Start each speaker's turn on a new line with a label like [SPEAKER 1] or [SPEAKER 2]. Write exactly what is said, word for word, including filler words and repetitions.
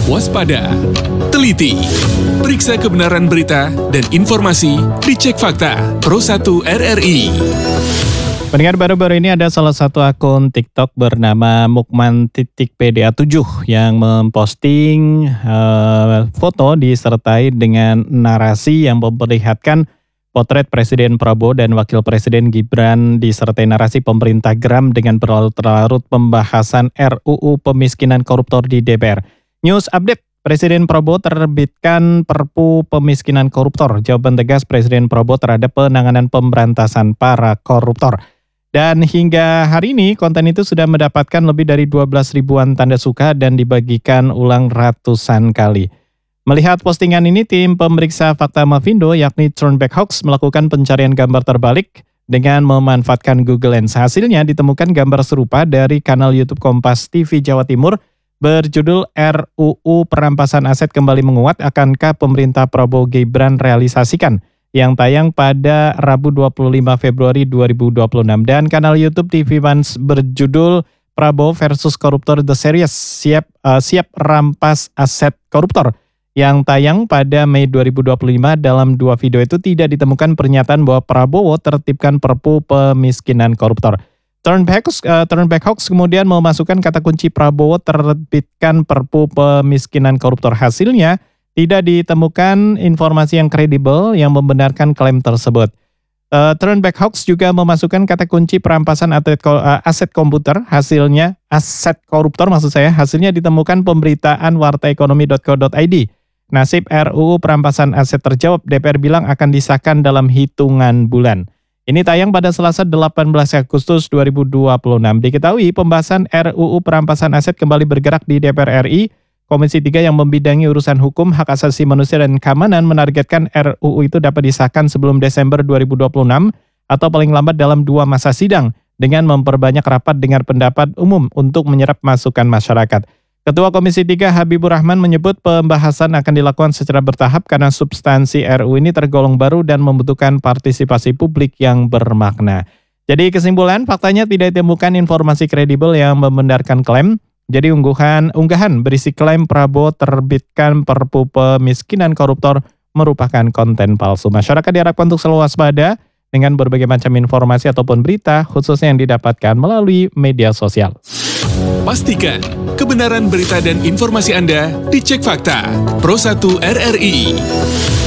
[SPEAKER 1] waspada, teliti, periksa kebenaran berita dan informasi, dicek fakta Pro satu R R I.
[SPEAKER 2] Pendengar, baru-baru ini ada salah satu akun TikTok bernama Mukman titik P D A tujuh yang memposting uh, foto disertai dengan narasi yang memperlihatkan potret Presiden Prabowo dan Wakil Presiden Gibran disertai narasi pemerintah geram dengan berlarut-larut pembahasan R U U pemiskinan koruptor di D P R. News update, Presiden Prabowo terbitkan Perpu Pemiskinan Koruptor. Jawaban tegas Presiden Prabowo terhadap penanganan pemberantasan para koruptor. Dan hingga hari ini konten itu sudah mendapatkan lebih dari dua belas ribuan tanda suka dan dibagikan ulang ratusan kali. Melihat postingan ini, tim pemeriksa fakta Mavindo yakni Turnback Hoax melakukan pencarian gambar terbalik dengan memanfaatkan Google Lens. Hasilnya ditemukan gambar serupa dari kanal YouTube Kompas T V Jawa Timur berjudul R U U Perampasan Aset Kembali Menguat, akankah pemerintah Prabowo Gibran realisasikan, yang tayang pada Rabu dua puluh lima Februari dua ribu dua puluh enam, dan kanal YouTube T V One berjudul Prabowo versus Koruptor The Series, siap uh, siap rampas aset koruptor, yang tayang pada Mei dua ribu dua puluh lima. Dalam dua video itu tidak ditemukan pernyataan bahwa Prabowo tertibkan Perpu Pemiskinan Koruptor. Turnback Hoax, uh, Turnback Hoax kemudian memasukkan kata kunci Prabowo terbitkan Perpu Pemiskinan Koruptor. Hasilnya tidak ditemukan informasi yang kredibel yang membenarkan klaim tersebut. Uh, Turnback Hoax juga memasukkan kata kunci perampasan aset, uh, aset komputer. Hasilnya, aset koruptor maksud saya, hasilnya ditemukan pemberitaan warta ekonomi titik co titik i d. Nasib R U U perampasan aset terjawab, D P R bilang akan disahkan dalam hitungan bulan. Ini tayang pada Selasa delapan belas Agustus dua ribu dua puluh enam. Diketahui pembahasan R U U perampasan aset kembali bergerak di D P R R I. Komisi tiga yang membidangi urusan hukum, hak asasi manusia, dan keamanan menargetkan R U U itu dapat disahkan sebelum Desember dua ribu dua puluh enam atau paling lambat dalam dua masa sidang dengan memperbanyak rapat dengar pendapat umum untuk menyerap masukan masyarakat. Ketua Komisi tiga Habibur Rahman menyebut pembahasan akan dilakukan secara bertahap karena substansi R U U ini tergolong baru dan membutuhkan partisipasi publik yang bermakna. Jadi kesimpulan, faktanya tidak ditemukan informasi kredibel yang membenarkan klaim. Jadi unggahan, unggahan berisi klaim Prabowo terbitkan Perpu Pemiskinan Koruptor merupakan konten palsu. Masyarakat diharapkan untuk selalu waspada dengan berbagai macam informasi ataupun berita, khususnya yang didapatkan melalui media sosial.
[SPEAKER 1] Pastikan kebenaran berita dan informasi Anda dicek fakta Pro satu R R I.